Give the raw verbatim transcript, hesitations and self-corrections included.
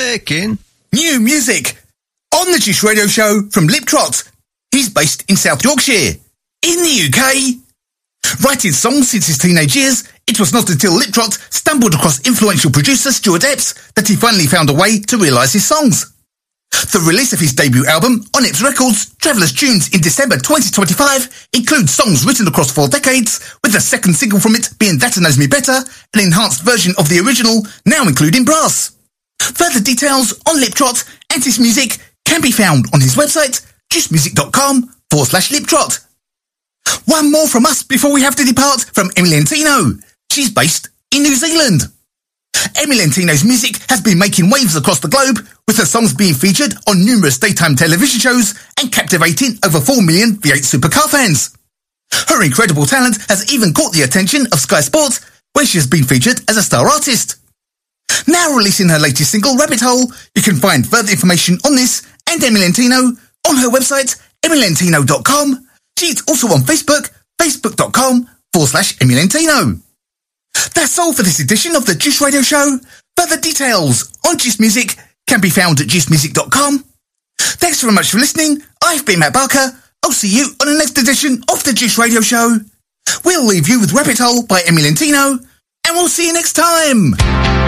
Clicking. New music on the Juice Radio Show from Lip Trot. He's based in South Yorkshire, in the U K. Writing songs since his teenage years, it was not until Lip Trot stumbled across influential producer Stuart Epps that he finally found a way to realise his songs. The release of his debut album on Epps Records, Traveller's Tunes, in December twenty twenty-five includes songs written across four decades, with the second single from it being That Knows Me Better, an enhanced version of the original, now including brass. Further details on Lip Trot and his music can be found on his website, juicemusic.com forward slash Lip Trot. One more from us before we have to depart from Emily Lentino. She's based in New Zealand. Emily Lentino's music has been making waves across the globe, with her songs being featured on numerous daytime television shows and captivating over four million V eight Supercar fans. Her incredible talent has even caught the attention of Sky Sports, where she has been featured as a star artist. Now releasing her latest single, Rabbit Hole, you can find further information on this and Emily Lentino on her website, emily lentino dot com. She's also on Facebook, facebook.com forward slash Emily Lentino. That's all for this edition of the Juice Radio Show. Further details on Juice Music can be found at juice music dot com. Thanks very much for listening. I've been Matt Barker. I'll see you on the next edition of the Juice Radio Show. We'll leave you with Rabbit Hole by Emily Lentino, and we'll see you next time.